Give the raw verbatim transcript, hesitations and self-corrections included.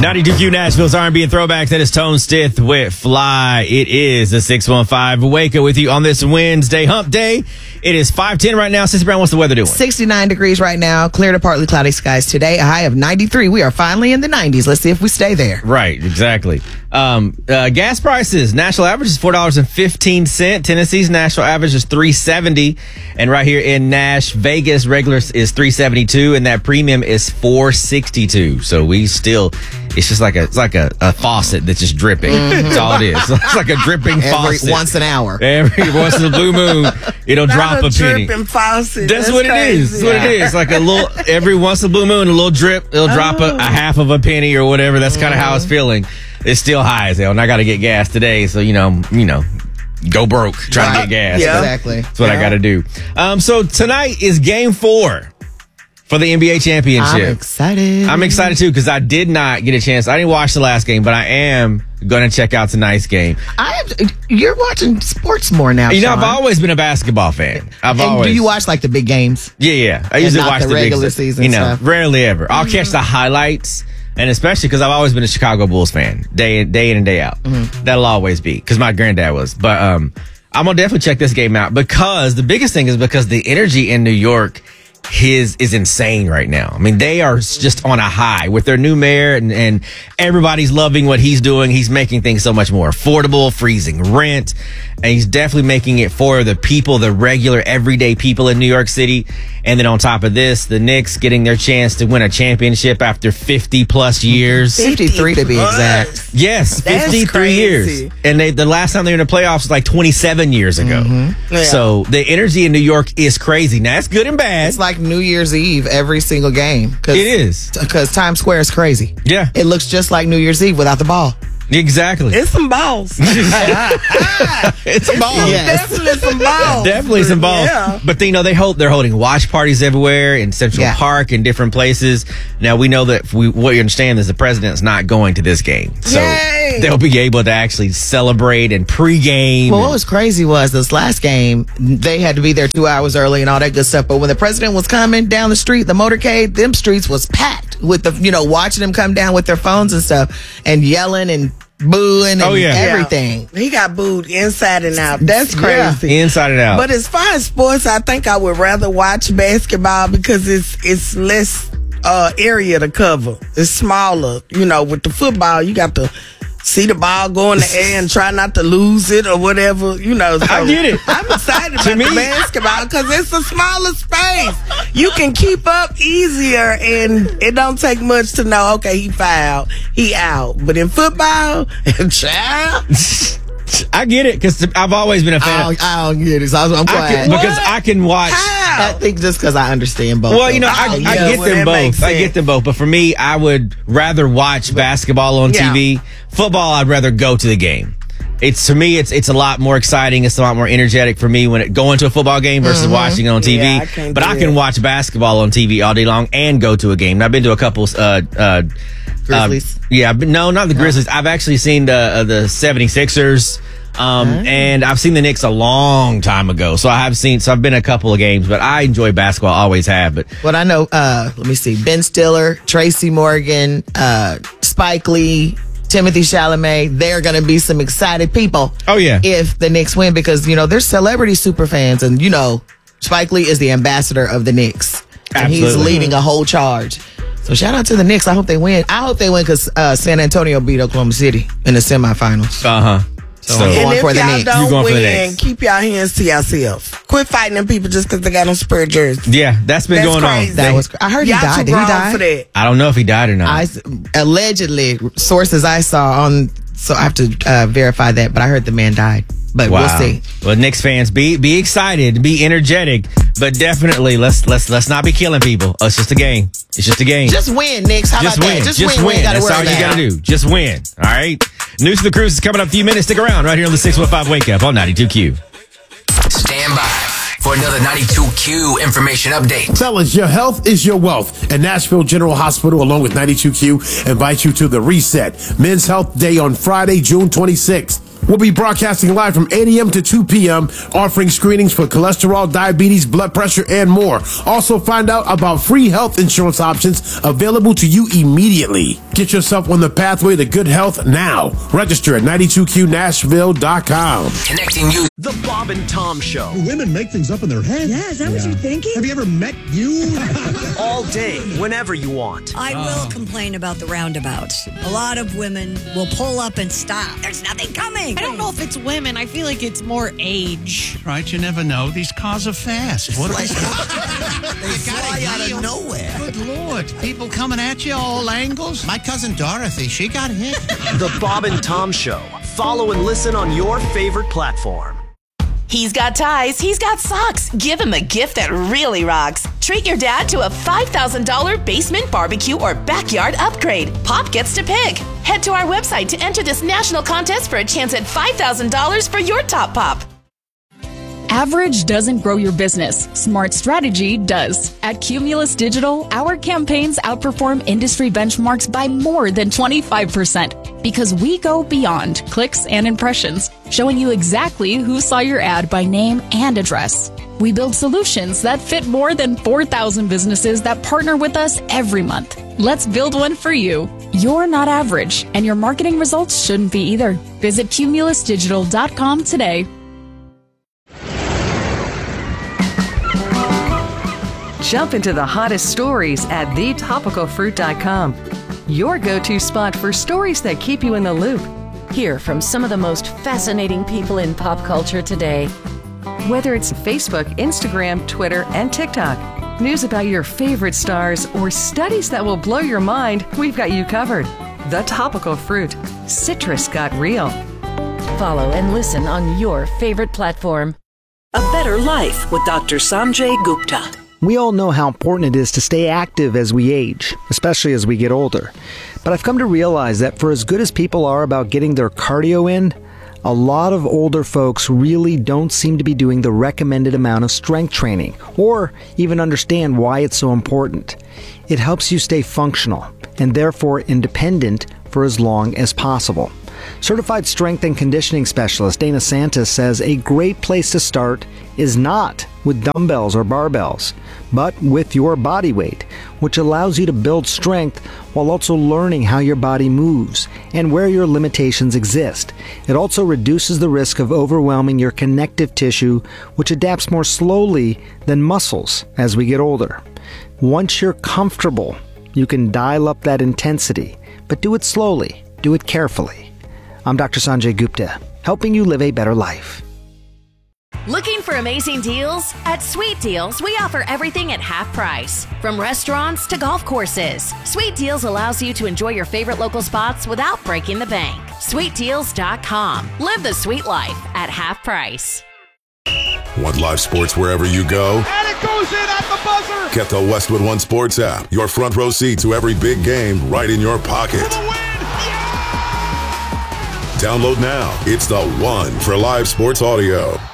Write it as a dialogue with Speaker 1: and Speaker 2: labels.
Speaker 1: ninety-two Q Nashville's R and B and throwbacks. That is Tone Stith with Fly. It is the six one five Wake Up with you on this Wednesday hump day. It is five ten right now. Sissy Brown, what's the weather doing?
Speaker 2: sixty-nine degrees right now. Clear to partly cloudy skies today. A high of ninety-three. We are finally in the nineties. Let's see if we stay there.
Speaker 1: Right, exactly. Um, uh, gas prices. National average is four dollars and fifteen cents. Tennessee's national average is three seventy. And right here in Nash, Vegas, regular is three seventy-two, and that premium is four sixty-two. So we still, it's just like a, it's like a, a faucet that's just dripping. Mm-hmm. That's all it is. It's like a dripping
Speaker 2: Every,
Speaker 1: faucet.
Speaker 2: Once an hour.
Speaker 1: Every once in a blue moon, it'll
Speaker 3: Not
Speaker 1: drop a,
Speaker 3: a
Speaker 1: penny.
Speaker 3: dripping faucet.
Speaker 1: That's,
Speaker 3: That's
Speaker 1: what
Speaker 3: crazy.
Speaker 1: it is. That's what it is. Like a little, every once in a blue moon, a little drip, it'll drop a, a half of a penny or whatever. That's kind of how it's feeling. It's still high as hell, and I got to get gas today. So, you know, you know, go broke trying
Speaker 2: Right.
Speaker 1: to get gas.
Speaker 2: Yeah. Exactly.
Speaker 1: That's what
Speaker 2: Yeah.
Speaker 1: I got to do. Um, so tonight is game four for the N B A championship.
Speaker 2: I'm excited.
Speaker 1: I'm excited too because I did not get a chance. I didn't watch the last game, but I am going to check out tonight's game.
Speaker 2: I am, you're watching sports more now,
Speaker 1: You know,
Speaker 2: Sean.
Speaker 1: I've always been a basketball fan. I've
Speaker 2: and
Speaker 1: always.
Speaker 2: do you watch like the big games?
Speaker 1: Yeah, yeah. I usually
Speaker 2: not
Speaker 1: watch
Speaker 2: the
Speaker 1: the,
Speaker 2: regular
Speaker 1: big,
Speaker 2: season
Speaker 1: You know,
Speaker 2: stuff?
Speaker 1: rarely ever. I'll catch the highlights, and especially because I've always been a Chicago Bulls fan, day in, day in and day out. Mm-hmm. That'll always be because my granddad was. But um, I'm gonna definitely check this game out because the biggest thing is because the energy in New York. His is insane right now. I mean, they are just on a high with their new mayor and, and everybody's loving what he's doing. He's making things so much more affordable, freezing rent, and he's definitely making it for the people, the regular everyday people in New York City. And then on top of this, the Knicks getting their chance to win a championship after fifty plus years.
Speaker 2: fifty-three to be exact.
Speaker 1: Yes,
Speaker 3: That's
Speaker 1: fifty-three
Speaker 3: crazy.
Speaker 1: years. And they, the last time they were in the playoffs was like twenty-seven years ago.
Speaker 2: Mm-hmm.
Speaker 3: Yeah.
Speaker 1: So the energy in New York is crazy. Now, it's good and bad.
Speaker 2: It's like New Year's Eve every single game.
Speaker 1: It is.
Speaker 2: Because Times Square is crazy.
Speaker 1: Yeah.
Speaker 2: It looks just like New Year's Eve without the ball.
Speaker 1: Exactly.
Speaker 3: It's some balls.
Speaker 1: It's a ball.
Speaker 2: Yes.
Speaker 3: Definitely some balls.
Speaker 1: Definitely some balls.
Speaker 3: Yeah.
Speaker 1: But you know, they hold they're holding watch parties everywhere in Central
Speaker 2: Yeah.
Speaker 1: Park and different places. Now we know that we what you understand is the president's not going to this game. So
Speaker 3: Yay.
Speaker 1: they'll be able to actually celebrate and pregame.
Speaker 2: Well,
Speaker 1: and-
Speaker 2: what was crazy was this last game, they had to be there two hours early and all that good stuff. But when the president was coming down the street, the motorcade, them streets was packed with the, you know, watching them come down with their phones and stuff and yelling and booing and
Speaker 1: Oh, yeah.
Speaker 2: everything.
Speaker 3: He got booed inside and out.
Speaker 2: That's crazy.
Speaker 1: Inside and out.
Speaker 3: But as far as sports, I think I would rather watch basketball because it's it's less uh, area to cover. It's smaller. You know, with the football, you got to see the ball go in the air and try not to lose it or whatever. You know, so
Speaker 1: I get it.
Speaker 3: I'm excited
Speaker 1: To
Speaker 3: about
Speaker 1: me-
Speaker 3: the basketball because it's a smaller space. You can keep up easier, and it don't take much to know. Okay, he fouled, he out. But in football, child.
Speaker 1: I get it because I've always been a fan.
Speaker 2: I
Speaker 1: of,
Speaker 2: don't, I don't get it. So I'm
Speaker 1: I
Speaker 2: glad.
Speaker 1: can, because
Speaker 3: What?
Speaker 1: I can watch.
Speaker 3: How?
Speaker 2: I think just because I understand both.
Speaker 1: Well, you know, I,
Speaker 3: Oh,
Speaker 1: I
Speaker 3: yeah,
Speaker 1: get
Speaker 3: well,
Speaker 1: them
Speaker 3: that makes
Speaker 1: both. I get
Speaker 3: sense.
Speaker 1: them both. But for me, I would rather watch basketball on
Speaker 3: Yeah.
Speaker 1: T V. Football, I'd rather go to the game. It's to me, it's it's a lot more exciting. It's a lot more energetic for me when it going to a football game versus watching it on T V.
Speaker 3: Yeah, I can't
Speaker 1: but
Speaker 3: do
Speaker 1: I can
Speaker 3: it.
Speaker 1: watch basketball on T V all day long and go to a game. And I've been to a couple. Uh, uh,
Speaker 2: Grizzlies?
Speaker 1: Uh, yeah, but no, not the Grizzlies. I've actually seen the uh, the seventy-sixers. Um, and I've seen the Knicks a long time ago. So I have seen, so I've been to a couple of games, but I enjoy basketball, always have. But
Speaker 2: What I know, uh, let me see, Ben Stiller, Tracy Morgan, uh, Spike Lee, Timothy Chalamet, they're going to be some excited people.
Speaker 1: Oh, yeah.
Speaker 2: If the Knicks win, because, you know, they're celebrity super fans, and, you know, Spike Lee is the ambassador of the Knicks. And he's
Speaker 1: Absolutely.
Speaker 2: leading a whole charge. So shout out to the Knicks. I hope they win. I hope they win because uh, San Antonio beat Oklahoma City in the semifinals.
Speaker 1: uh huh.
Speaker 2: So,
Speaker 1: So-
Speaker 2: I'm
Speaker 3: And
Speaker 2: going
Speaker 3: if
Speaker 2: for the
Speaker 3: y'all
Speaker 2: Knicks.
Speaker 1: You
Speaker 3: don't
Speaker 1: going for the
Speaker 3: win,
Speaker 1: Knicks.
Speaker 3: keep y'all hands to yourself. Quit fighting them people just because they got on spare jerseys.
Speaker 1: Yeah, that's been
Speaker 3: That's
Speaker 1: going
Speaker 3: crazy.
Speaker 1: on.
Speaker 2: That was. I heard
Speaker 3: Y'all
Speaker 2: he died.
Speaker 3: too
Speaker 2: Did he
Speaker 3: grown
Speaker 2: die?
Speaker 3: for that.
Speaker 1: I don't know if he died or not.
Speaker 2: I allegedly sources I saw on. So I have to uh, verify that, but I heard the man died. But
Speaker 1: wow.
Speaker 2: we'll see.
Speaker 1: Well, Knicks fans, be be excited, be energetic, but definitely let's let's let's not be killing people. Oh, it's just a game. It's just a game.
Speaker 2: Just win, Knicks. How
Speaker 1: Just
Speaker 2: about
Speaker 1: win.
Speaker 2: that? Just,
Speaker 1: Just
Speaker 2: win.
Speaker 1: win.
Speaker 2: We ain't gotta
Speaker 1: That's
Speaker 2: worry
Speaker 1: all you
Speaker 2: about
Speaker 1: got
Speaker 2: it.
Speaker 1: to do. Just win. All right. News of the Cruise is coming up in a few minutes. Stick around right here on the six one five Wake Up on ninety-two Q.
Speaker 4: Stand by for another ninety-two Q information update.
Speaker 5: Fellas, your health is your wealth. And Nashville General Hospital, along with ninety-two Q, invite you to the Reset Men's Health Day on Friday, June twenty-sixth. We'll be broadcasting live from eight a.m. to two p.m., offering screenings for cholesterol, diabetes, blood pressure, and more. Also, find out about free health insurance options available to you immediately. Get yourself on the pathway to good health now. Register at ninety-two Q Nashville dot com.
Speaker 4: Connecting you.
Speaker 6: The Bob and Tom Show.
Speaker 7: Do women make things up in their head?
Speaker 8: Yeah, is that what you're thinking?
Speaker 7: Have you ever met you?
Speaker 6: All day, whenever you want.
Speaker 8: I will complain about the roundabouts. A lot of women will pull up and stop. There's nothing coming.
Speaker 9: I don't know if it's women. I feel like it's more age.
Speaker 10: Right, you never know. These cars are fast. What
Speaker 11: They fly out of nowhere.
Speaker 10: Good Lord. People coming at you all angles. My cousin Dorothy, she got hit.
Speaker 6: The Bob and Tom Show. Follow and listen on your favorite platform.
Speaker 12: He's got ties, he's got socks. Give him a gift that really rocks. Treat your dad to a five thousand dollars basement barbecue or backyard upgrade. Pop gets to pick. Head to our website to enter this national contest for a chance at five thousand dollars for your top pop.
Speaker 13: Average doesn't grow your business. Smart strategy does. At Cumulus Digital, our campaigns outperform industry benchmarks by more than twenty-five percent because we go beyond clicks and impressions, showing you exactly who saw your ad by name and address. We build solutions that fit more than four thousand businesses that partner with us every month. Let's build one for you. You're not average, and your marketing results shouldn't be either. Visit cumulus digital dot com today.
Speaker 14: Jump into the hottest stories at the topical fruit dot com. Your go-to spot for stories that keep you in the loop.
Speaker 15: Hear from some of the most fascinating people in pop culture today.
Speaker 14: Whether it's Facebook, Instagram, Twitter, and TikTok, news about your favorite stars, or studies that will blow your mind, we've got you covered. The Topical Fruit. Citrus got real.
Speaker 15: Follow and listen on your favorite platform.
Speaker 16: A Better Life with Doctor Sanjay Gupta.
Speaker 17: We all know how important it is to stay active as we age, especially as we get older. But I've come to realize that for as good as people are about getting their cardio in, a lot of older folks really don't seem to be doing the recommended amount of strength training, or even understand why it's so important. It helps you stay functional, and therefore independent for as long as possible. Certified strength and conditioning specialist Dana Santos says a great place to start is not with dumbbells or barbells, but with your body weight, which allows you to build strength while also learning how your body moves and where your limitations exist. It also reduces the risk of overwhelming your connective tissue, which adapts more slowly than muscles as we get older. Once you're comfortable, you can dial up that intensity, but do it slowly, do it carefully. I'm Doctor Sanjay Gupta, helping you live a better life.
Speaker 18: Looking for amazing deals? At Sweet Deals, we offer everything at half price. From restaurants to golf courses, Sweet Deals allows you to enjoy your favorite local spots without breaking the bank. sweet deals dot com. Live the sweet life at half price.
Speaker 19: Want live sports wherever you go?
Speaker 20: And it goes in at the buzzer!
Speaker 19: Get the Westwood One Sports app. Your front row seat to every big game right in your pocket. Download now. It's the one for live sports audio.